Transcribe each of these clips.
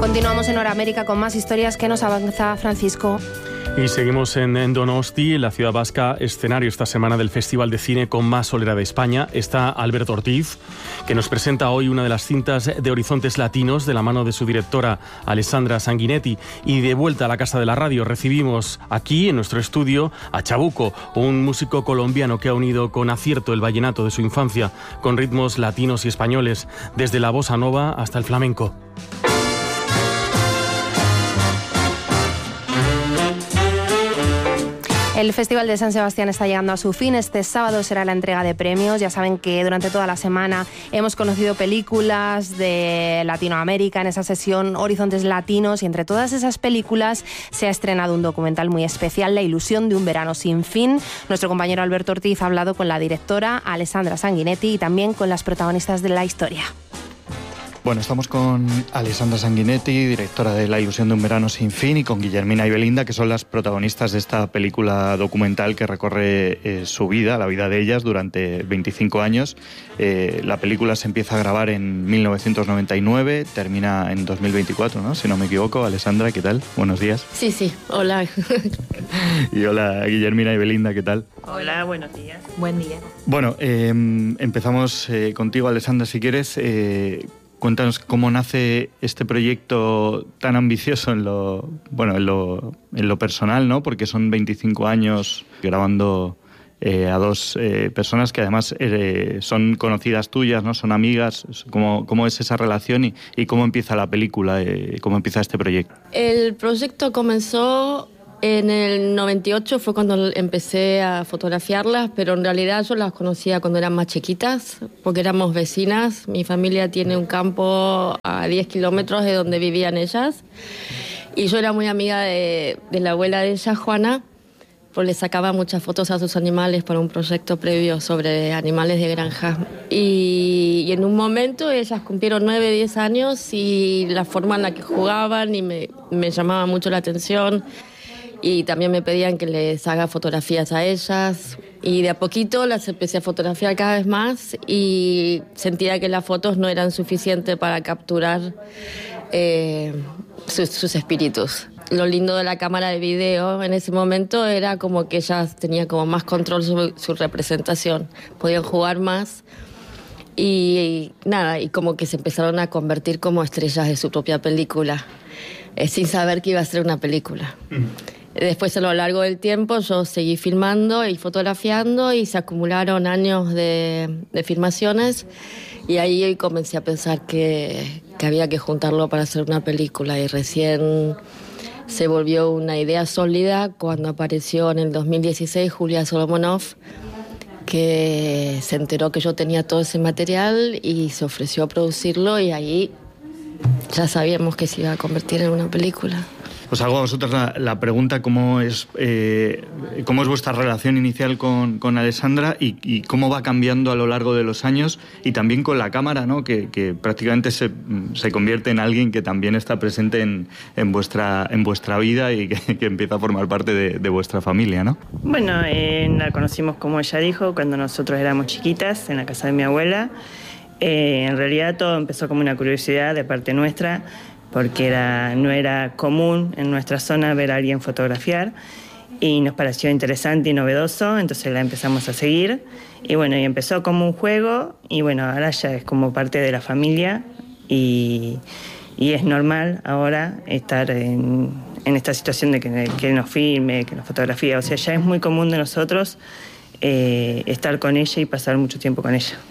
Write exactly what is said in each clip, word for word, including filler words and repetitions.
Continuamos en Hora América con más historias que nos avanza Francisco. Y seguimos en, en Donosti, la ciudad vasca, escenario esta semana del Festival de Cine con más solera de España. Está Alberto Ortiz, que nos presenta hoy una de las cintas de Horizontes Latinos de la mano de su directora Alessandra Sanguinetti. Y de vuelta a la Casa de la Radio recibimos aquí en nuestro estudio a Chabuco, un músico colombiano que ha unido con acierto el vallenato de su infancia con ritmos latinos y españoles, desde la bossa nova hasta el flamenco. El Festival de San Sebastián está llegando a su fin. Este sábado será la entrega de premios. Ya saben que durante toda la semana hemos conocido películas de Latinoamérica en esa sesión Horizontes Latinos, y entre todas esas películas se ha estrenado un documental muy especial, La ilusión de un verano sin fin. Nuestro compañero Alberto Ortiz ha hablado con la directora Alessandra Sanguinetti y también con las protagonistas de la historia. Bueno, estamos con Alessandra Sanguinetti, directora de La ilusión de un verano sin fin, y con Guillermina y Belinda, que son las protagonistas de esta película documental que recorre eh, su vida, la vida de ellas, durante veinticinco años. Eh, la película se empieza a grabar en mil novecientos noventa y nueve, termina en dos mil veinticuatro, ¿no? Si no me equivoco. Alessandra, ¿qué tal? Buenos días. Sí, sí, hola. Y hola, Guillermina y Belinda, ¿qué tal? Hola, buenos días. Buen día. Bueno, eh, empezamos eh, contigo, Alessandra, si quieres. Eh, Cuéntanos cómo nace este proyecto tan ambicioso en lo, bueno, en lo, en lo personal, ¿no? Porque son veinticinco años grabando eh, a dos eh, personas que además eh, son conocidas tuyas, ¿no? Son amigas. ¿Cómo, cómo es esa relación y, y cómo empieza la película, eh, cómo empieza este proyecto? El proyecto comenzó en el noventa y ocho, fue cuando empecé a fotografiarlas, pero en realidad yo las conocía cuando eran más chiquitas, porque éramos vecinas. Mi familia tiene un campo a diez kilómetros de donde vivían ellas, y yo era muy amiga de, de la abuela de ella, Juana, pues le sacaba muchas fotos a sus animales para un proyecto previo sobre animales de granja. Y, y en un momento ellas cumplieron nueve, diez años, y la forma en la que jugaban y me, me llamaba mucho la atención. Y también me pedían que les haga fotografías a ellas, y de a poquito las empecé a fotografiar cada vez más, y sentía que las fotos no eran suficientes para capturar eh, sus, sus espíritus. Lo lindo de la cámara de video en ese momento era como que ellas tenían como más control sobre su representación, podían jugar más, y, y nada, y como que se empezaron a convertir como estrellas de su propia película, eh, sin saber que iba a ser una película. Mm. Después, a lo largo del tiempo, yo seguí filmando y fotografiando, y se acumularon años de, de filmaciones, y ahí comencé a pensar que, que había que juntarlo para hacer una película, y recién se volvió una idea sólida cuando apareció en el dos mil dieciséis Julia Solomonov, que se enteró que yo tenía todo ese material y se ofreció a producirlo, y ahí ya sabíamos que se iba a convertir en una película. Os hago a vosotros la, la pregunta, ¿cómo es, eh, cómo es vuestra relación inicial con, con Alessandra y, y cómo va cambiando a lo largo de los años, y también con la cámara, ¿no? Que, que prácticamente se, se convierte en alguien que también está presente en, en, vuestra, en vuestra vida y que, que empieza a formar parte de, de vuestra familia, ¿no? Bueno, eh, la conocimos, como ella dijo, cuando nosotros éramos chiquitas, en la casa de mi abuela. Eh, en realidad todo empezó como una curiosidad de parte nuestra, porque era, no era común en nuestra zona ver a alguien fotografiar, y nos pareció interesante y novedoso, entonces la empezamos a seguir, y bueno, y empezó como un juego, y bueno, ahora ya es como parte de la familia, y, y es normal ahora estar en, en esta situación de que, que nos filme, que nos fotografía, o sea, ya es muy común de nosotros eh, estar con ella y pasar mucho tiempo con ella.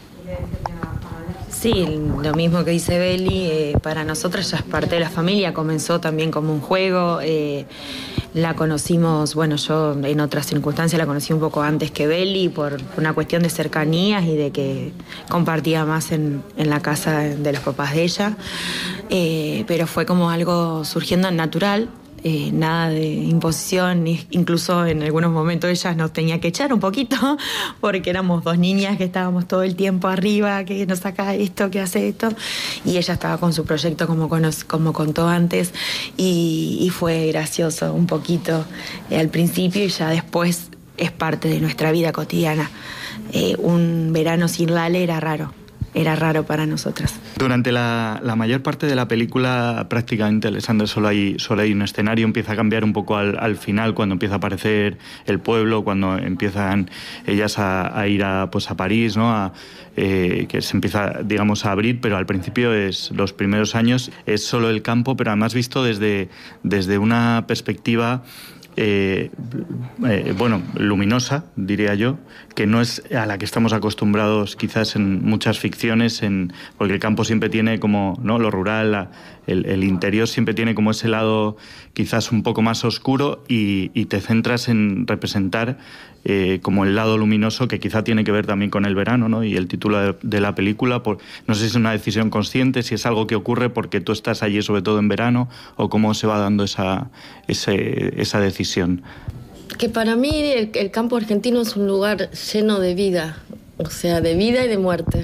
Sí, lo mismo que dice Beli, eh, para nosotros ya es parte de la familia, comenzó también como un juego, eh, la conocimos, bueno, yo en otras circunstancias la conocí un poco antes que Beli por una cuestión de cercanías y de que compartía más en, en la casa de los papás de ella, eh, pero fue como algo surgiendo natural. Eh, nada de imposición, incluso en algunos momentos ella nos tenía que echar un poquito porque éramos dos niñas que estábamos todo el tiempo arriba, que nos saca esto, que hace esto, y ella estaba con su proyecto como, como contó antes, y, y fue gracioso un poquito eh, al principio, y ya después es parte de nuestra vida cotidiana. Eh, un verano sin Lale era raro. era raro para nosotras. Durante la, la mayor parte de la película prácticamente, Alessandra, solo hay, solo hay un escenario. Empieza a cambiar un poco al, al final, cuando empieza a aparecer el pueblo, cuando empiezan ellas a, a ir a, pues a París, ¿no? A, eh, que se empieza, digamos, a abrir, pero al principio, es los primeros años, es solo el campo, pero además visto desde, desde una perspectiva Eh, eh, bueno, luminosa, diría yo, que no es a la que estamos acostumbrados quizás en muchas ficciones, en, porque el campo siempre tiene como, ¿no?, lo rural, la, el, el interior siempre tiene como ese lado quizás un poco más oscuro, y, y te centras en representar eh, como el lado luminoso, que quizá tiene que ver también con el verano, ¿no? Y el título de, de la película, por, no sé si es una decisión consciente, si es algo que ocurre porque tú estás allí sobre todo en verano, o cómo se va dando esa, ese, esa decisión. Que para mí el, el campo argentino es un lugar lleno de vida, o sea, de vida y de muerte.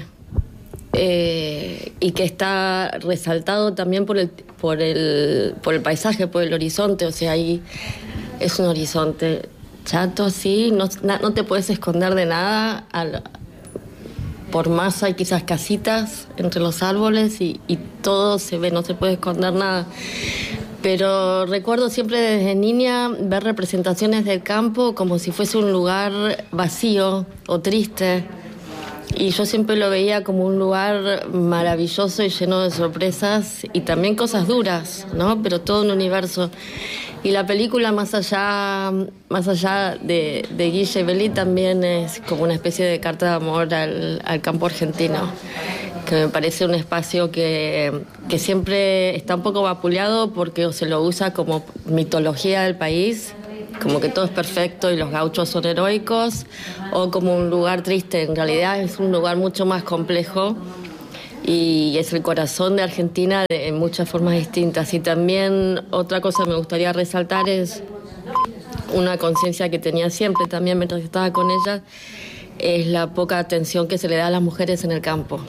Eh, y que está resaltado también por el, por el, por el paisaje, por el horizonte, o sea, ahí es un horizonte chato, así, no, no te puedes esconder de nada, al, por más hay quizás casitas entre los árboles y, y todo se ve, no se puede esconder nada. Pero recuerdo siempre desde niña ver representaciones del campo como si fuese un lugar vacío o triste. Y yo siempre lo veía como un lugar maravilloso y lleno de sorpresas y también cosas duras, ¿no? Pero todo un universo. Y la película, más allá, más allá de, de Guille y Beli, también es como una especie de carta de amor al, al campo argentino, que me parece un espacio que, que siempre está un poco vapuleado porque se lo usa como mitología del país, como que todo es perfecto y los gauchos son heroicos, o como un lugar triste. En realidad es un lugar mucho más complejo y es el corazón de Argentina de, en muchas formas distintas. Y también otra cosa que me gustaría resaltar es una conciencia que tenía siempre también mientras estaba con ella, es la poca atención que se le da a las mujeres en el campo.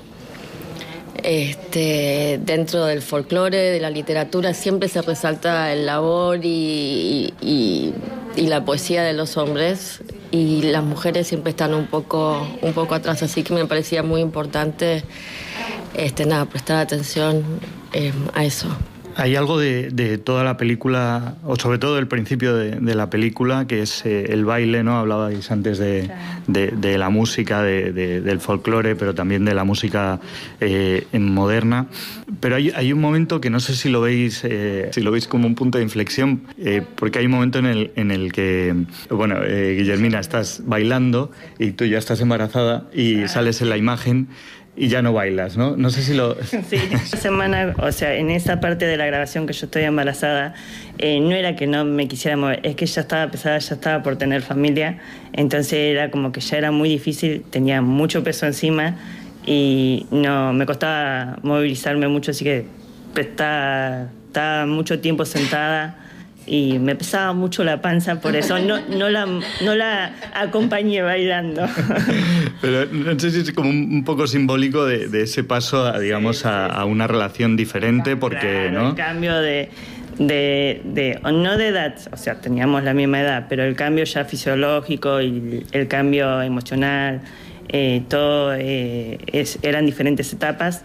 Este, dentro del folclore, de la literatura, siempre se resalta el labor y, y, y la poesía de los hombres, y las mujeres siempre están un poco, un poco atrás, así que me parecía muy importante este, nada, prestar atención eh, a eso. Hay algo de, de toda la película, o sobre todo el principio de, de la película, que es eh, el baile, ¿no? Hablabais antes de, claro. de, de la música, de, de, del folclore, pero también de la música eh, moderna. Pero hay, hay un momento que no sé si lo veis, eh, si lo veis como un punto de inflexión, eh, porque hay un momento en el, en el que, bueno, eh, Guillermina, estás bailando y tú ya estás embarazada y sales en la imagen y ya no bailas, ¿no? No sé si lo... Sí, esa semana, o sea, en esa parte de la grabación que yo estoy embarazada, eh, no era que no me quisiera mover, es que ya estaba pesada, ya estaba por tener familia, entonces era como que ya era muy difícil, tenía mucho peso encima y no, me costaba movilizarme mucho, así que estaba, estaba mucho tiempo sentada y me pesaba mucho la panza, por eso no, no, la, no la acompañé bailando. Pero no sé si es como un, un poco simbólico de, de ese paso, a, digamos, a, a una relación diferente, porque, claro, ¿no? El cambio de, de, de, no de edad, o sea, teníamos la misma edad, pero el cambio ya fisiológico y el cambio emocional, eh, todo eh, es, eran diferentes etapas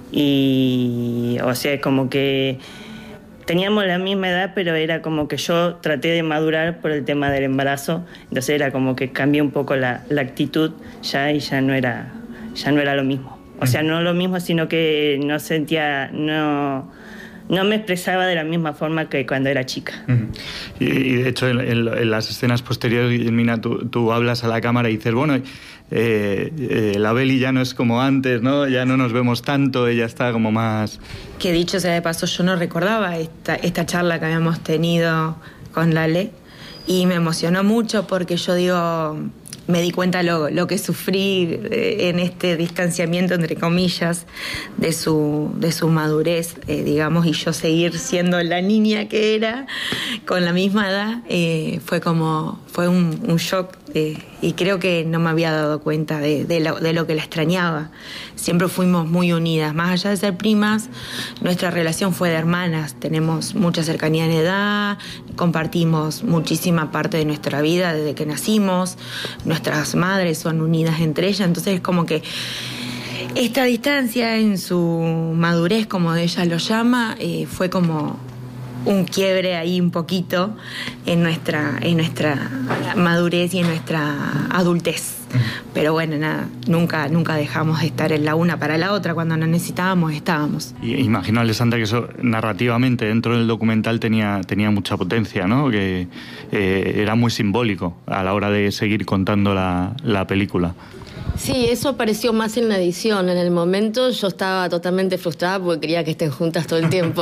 y, o sea, como que teníamos la misma edad, pero era como que yo traté de madurar por el tema del embarazo, entonces era como que cambié un poco la, la actitud ya y ya no era, ya no era lo mismo. O sea, no lo mismo, sino que no sentía, no, no me expresaba de la misma forma que cuando era chica. Uh-huh. Y, y de hecho en, en, en las escenas posteriores, Guillermina, tú, tú hablas a la cámara y dices, bueno, eh, eh, la Beli ya no es como antes, ¿no? Ya no nos vemos tanto, ella está como más... Que dicho sea de paso, yo no recordaba esta, esta charla que habíamos tenido con Lale y me emocionó mucho porque yo digo, me di cuenta lo, lo que sufrí en este distanciamiento, entre comillas, de su, de su madurez, eh, digamos, y yo seguir siendo la niña que era con la misma edad, eh, fue como, fue un, un shock. Eh, y creo que no me había dado cuenta de, de, lo, de lo que la extrañaba. Siempre fuimos muy unidas, más allá de ser primas, nuestra relación fue de hermanas, tenemos mucha cercanía en edad, compartimos muchísima parte de nuestra vida desde que nacimos, nuestras madres son unidas entre ellas, entonces es como que Esta distancia, en su madurez, como ella lo llama, eh, fue como un quiebre ahí un poquito en nuestra, en nuestra madurez y en nuestra adultez. Pero bueno, nada, nunca, nunca dejamos de estar en la una para la otra. Cuando nos necesitábamos, estábamos. Y imagino, Alessandra, que eso narrativamente dentro del documental tenía, tenía mucha potencia, ¿no? Que eh, era muy simbólico a la hora de seguir contando la, la película. Sí, eso apareció más en la edición. En el momento yo estaba totalmente frustrada porque quería que estén juntas todo el tiempo.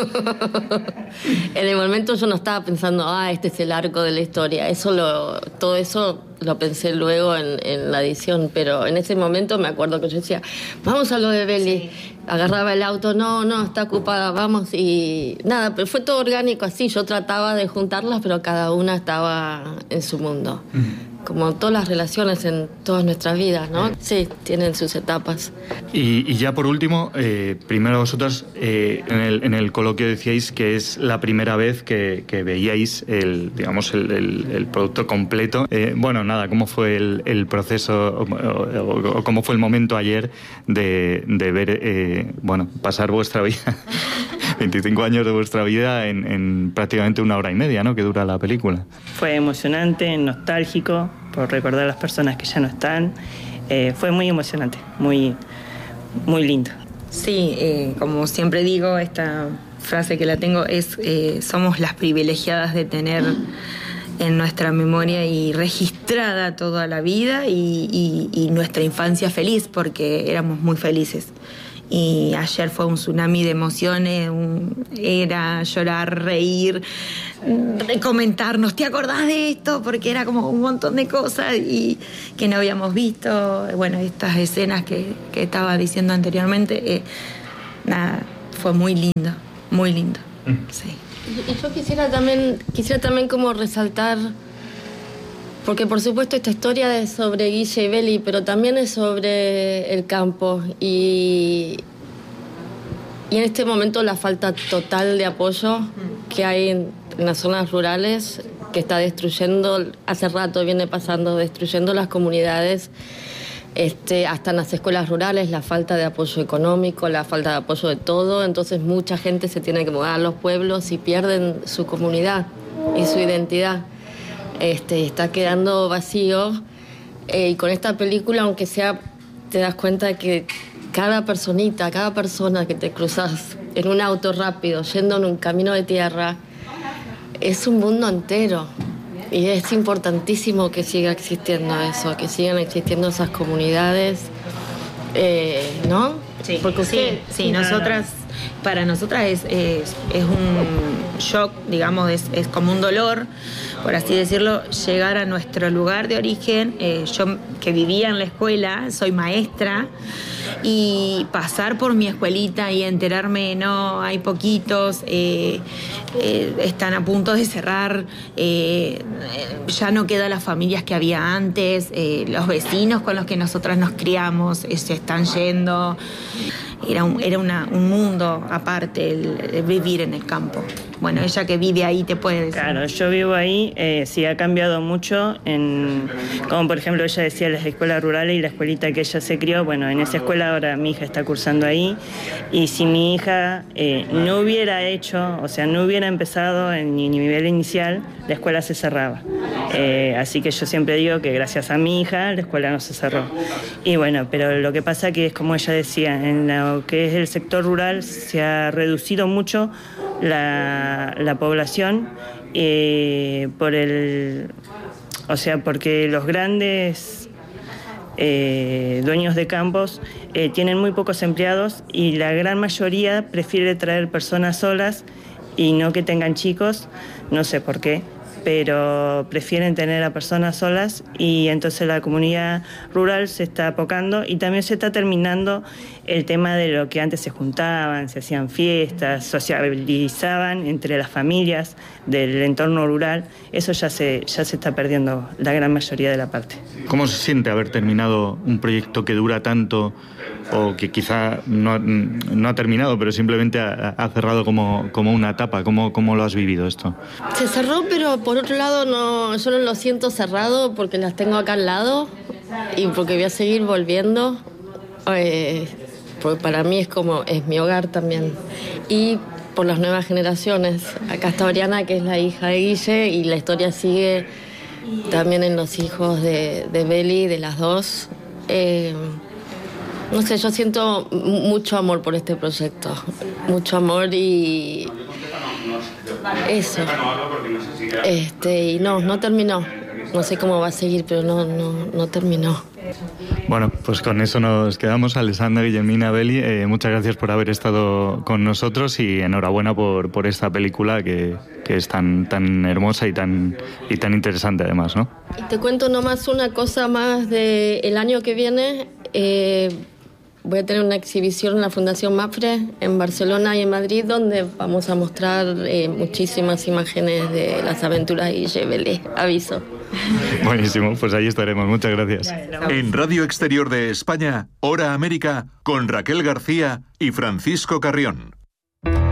En el momento yo no estaba pensando, ah, este es el arco de la historia. Eso lo, todo eso lo pensé luego en, en la edición, pero en ese momento me acuerdo que yo decía, vamos a lo de Beli. Agarraba el auto, no, no, está ocupada, vamos. Y nada, pero fue todo orgánico así. Yo trataba de juntarlas, pero cada una estaba en su mundo. Como todas las relaciones en todas nuestras vidas, ¿no? Sí, tienen sus etapas. Y, y ya por último, eh, primero vosotros, eh, en, el, en el coloquio decíais que es la primera vez que, que veíais el, digamos, el, el, el producto completo. Eh, bueno, nada, ¿cómo fue el, el proceso o, o, o cómo fue el momento ayer de, de ver, eh, bueno, pasar vuestra vida, veinticinco años de vuestra vida en, en prácticamente una hora y media, ¿no?, que dura la película? Fue emocionante, nostálgico, por recordar a las personas que ya no están. Eh, fue muy emocionante, muy, muy lindo. Sí, eh, como siempre digo, esta frase que la tengo es, eh, somos las privilegiadas de tener en nuestra memoria y registrada toda la vida y, y, y nuestra infancia feliz, porque éramos muy felices. Y ayer fue un tsunami de emociones, un, era llorar, reír, comentarnos, ¿te acordás de esto? Porque era como un montón de cosas y que no habíamos visto. Bueno, estas escenas que, que estaba diciendo anteriormente, eh, nada, fue muy lindo, muy lindo. Sí. Y yo quisiera también, quisiera también como resaltar, porque por supuesto esta historia es sobre Guille y Beli, pero también es sobre el campo y, y en este momento la falta total de apoyo que hay en, en las zonas rurales, que está destruyendo, hace rato viene pasando, destruyendo las comunidades, este, hasta en las escuelas rurales, la falta de apoyo económico, la falta de apoyo de todo, entonces mucha gente se tiene que mudar a los pueblos y pierden su comunidad y su identidad. Este, está quedando vacío eh, y con esta película, aunque sea, te das cuenta de que cada personita, cada persona que te cruzas en un auto rápido, yendo en un camino de tierra, es un mundo entero y es importantísimo que siga existiendo eso, que sigan existiendo esas comunidades, eh, ¿no? Sí, porque usted, sí, sí, nosotras, para nosotras es, es, es un shock, digamos, es, es como un dolor, por así decirlo, llegar a nuestro lugar de origen. Eh, yo que vivía en la escuela, soy maestra, y pasar por mi escuelita y enterarme, no, hay poquitos, eh, eh, están a punto de cerrar, eh, ya no quedan las familias que había antes, eh, los vecinos con los que nosotras nos criamos eh, se están yendo. Era un, era una, un mundo aparte el, el vivir en el campo. Bueno, ella que vive ahí te puede decir. Claro, yo vivo ahí, eh, sí ha cambiado mucho, en, como por ejemplo ella decía las escuelas rurales y la escuelita que ella se crió, bueno, en esa escuela ahora mi hija está cursando ahí, y si mi hija eh, no hubiera hecho, o sea, no hubiera empezado en mi nivel inicial, la escuela se cerraba. Eh, así que yo siempre digo que gracias a mi hija la escuela no se cerró. Y bueno, pero lo que pasa que es como ella decía, en lo que es el sector rural se ha reducido mucho la, la población eh, por el, o sea, porque los grandes eh, dueños de campos eh, tienen muy pocos empleados y la gran mayoría prefiere traer personas solas y no que tengan chicos, no sé por qué, pero prefieren tener a personas solas y entonces la comunidad rural se está apocando y también se está terminando el tema de lo que antes se juntaban, se hacían fiestas, sociabilizaban entre las familias del entorno rural. Eso ya se, ya se está perdiendo la gran mayoría de la parte. ¿Cómo se siente haber terminado un proyecto que dura tanto o que quizá no, no ha terminado, pero simplemente ha, ha cerrado como, como una etapa? ¿Cómo, ¿Cómo lo has vivido esto? Se cerró, pero por otro lado no, yo no lo siento cerrado porque las tengo acá al lado y porque voy a seguir volviendo. eh, porque para mí es como, es mi hogar también. Y por las nuevas generaciones. Acá está Oriana, que es la hija de Guille, y la historia sigue también en los hijos de, de Beli, de las dos. Eh, no sé, yo siento mucho amor por este proyecto, mucho amor y eso. Este, y no, no terminó. No sé cómo va a seguir, pero no, no, no terminó. Bueno, pues con eso nos quedamos. Alessandra, Guillermina, Beli, eh, muchas gracias por haber estado con nosotros y enhorabuena por, por esta película que, que es tan, tan hermosa y tan, y tan interesante además, ¿no? Y te cuento nomás una cosa más del año que viene. Eh, voy a tener una exhibición en la Fundación MAPFRE en Barcelona y en Madrid, donde vamos a mostrar eh, muchísimas imágenes de las aventuras de Guille Beli. Aviso. Buenísimo, pues ahí estaremos. Muchas gracias. En Radio Exterior de España, Hora América, con Raquel García y Francisco Carrión.